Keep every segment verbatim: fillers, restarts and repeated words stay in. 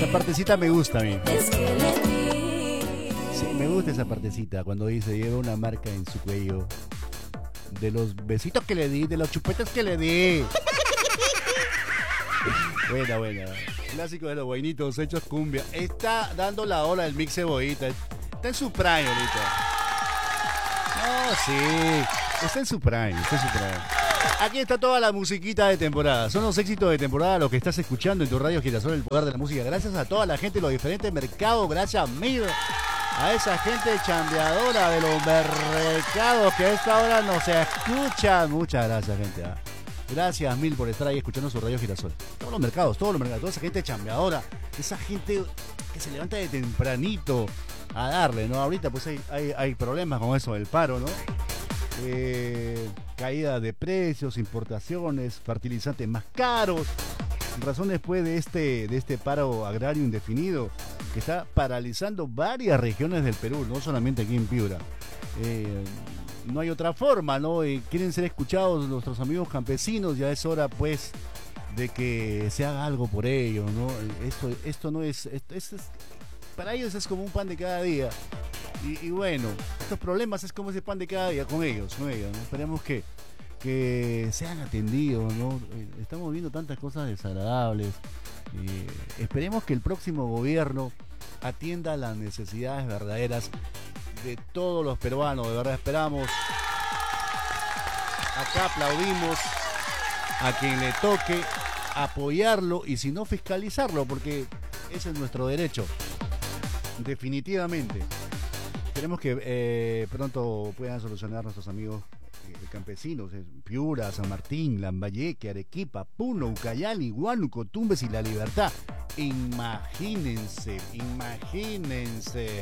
partecita me gusta a mí. Sí, me gusta esa partecita cuando dice lleva una marca en su cuello. De los besitos que le di, de los chupetes que le di. Buena, buena. Clásico de los buenitos hechos cumbia. Está dando la ola del mix cebollita. Está en su prime ahorita. No, sí. Está en su prime, está en su prime. Aquí está toda la musiquita de temporada. Son los éxitos de temporada los que estás escuchando en tu radio Girasol, el poder de la música. Gracias a toda la gente de los diferentes mercados. Gracias a mí, a esa gente chambeadora de los mercados que a esta hora nos escuchan. Muchas gracias, gente. ¿eh? Gracias mil por estar ahí escuchando su radio Girasol. Todos los mercados, todos los mercados, toda esa gente chambeadora, esa gente que se levanta de tempranito a darle, ¿no? Ahorita pues hay, hay, hay problemas con eso del paro, ¿no? Eh, caída de precios, importaciones, fertilizantes más caros, razón después de este, de este paro agrario indefinido que está paralizando varias regiones del Perú, no solamente aquí en Piura. Eh, no hay otra forma, ¿no? Eh, quieren ser escuchados nuestros amigos campesinos, ya es hora pues de que se haga algo por ellos, ¿no? Esto, esto no es, esto, esto es, para ellos es como un pan de cada día. Y, y bueno, estos problemas es como ese pan de cada día con ellos, con ellos, ¿no? Esperemos que, que sean atendidos, ¿no? Estamos viendo tantas cosas desagradables. Eh, esperemos que el próximo gobierno atienda las necesidades verdaderas de todos los peruanos. De verdad esperamos. Acá aplaudimos a quien le toque apoyarlo y si no fiscalizarlo, porque ese es nuestro derecho. Definitivamente. Esperemos que eh, pronto puedan solucionar nuestros amigos eh, campesinos, eh, Piura, San Martín, Lambayeque, Arequipa, Puno, Ucayali, Huánuco, Tumbes y La Libertad. Imagínense, imagínense.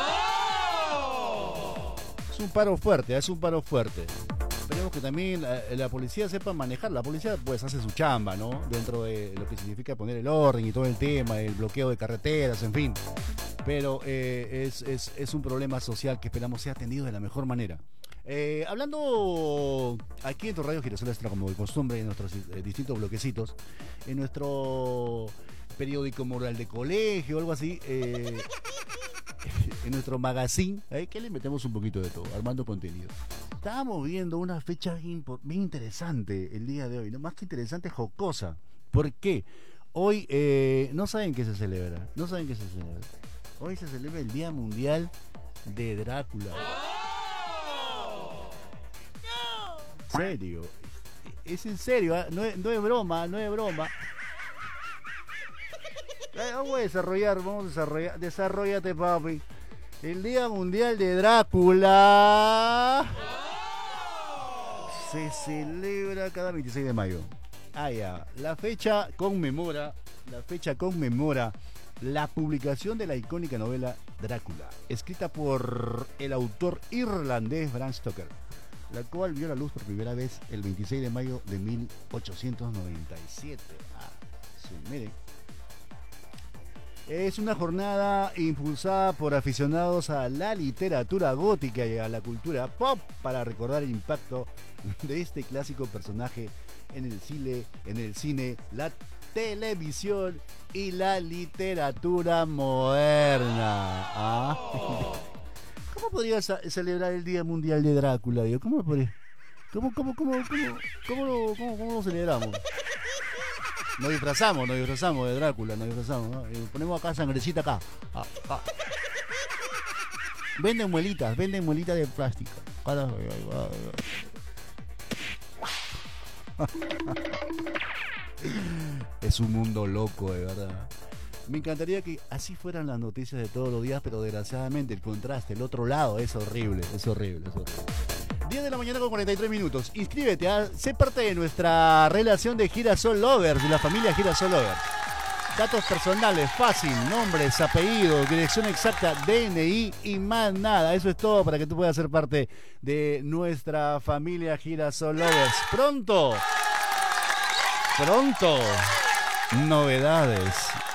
¡Oh! Es un paro fuerte, es un paro fuerte. Esperemos que también la, la policía sepa manejar. La policía pues hace su chamba, ¿no? Dentro de lo que significa poner el orden y todo el tema, el bloqueo de carreteras, en fin. Pero eh, es, es, es un problema social que esperamos sea atendido de la mejor manera. Eh, hablando aquí en tu radio Girasol Extra, como de costumbre, en nuestros eh, distintos bloquecitos, en nuestro periódico moral de colegio o algo así, eh, en nuestro magazine, ¿eh? Que le metemos un poquito de todo, armando contenido. Estábamos viendo una fecha bien, bien interesante el día de hoy, ¿no? Más que interesante, jocosa. ¿Por qué? Hoy eh, no saben qué se celebra, no saben qué se celebra. Hoy se celebra el Día Mundial de Drácula. ¿En serio? Es en serio, ¿eh? no, es, no es broma, no es broma. Eh, vamos a desarrollar, vamos a desarrollar, desarrollate, papi. El Día Mundial de Drácula se celebra cada veintiséis de mayo. Ah, ya. La fecha conmemora, la fecha conmemora la publicación de la icónica novela Drácula, escrita por el autor irlandés Bram Stoker, la cual vio la luz por primera vez el veintiséis de mayo de mil ochocientos noventa y siete. Ah, sí, miren. Es una jornada impulsada por aficionados a la literatura gótica y a la cultura pop para recordar el impacto de este clásico personaje en el cine, en el cine, la televisión y la literatura moderna. ¿Ah? ¿Cómo podría celebrar el Día Mundial de Drácula? Digo? ¿Cómo podría? ¿Cómo, cómo, cómo, cómo, cómo, lo, cómo, cómo lo celebramos? Nos disfrazamos, nos disfrazamos de Drácula, nos disfrazamos, ¿no? Y ponemos acá sangrecita acá. Ah, ah. Venden muelitas, venden muelitas de plástico. Es un mundo loco, de verdad. Me encantaría que así fueran las noticias de todos los días, pero desgraciadamente el contraste, el otro lado es horrible, es horrible, es horrible. diez de la mañana con cuarenta y tres minutos. Inscríbete, ¿eh? Sé parte de nuestra relación de Girasol Lovers, de la familia Girasol Lovers. Datos personales, fácil, nombres, apellidos, dirección exacta, D N I y más nada. Eso es todo para que tú puedas ser parte de nuestra familia Girasol Lovers. Pronto, pronto, novedades.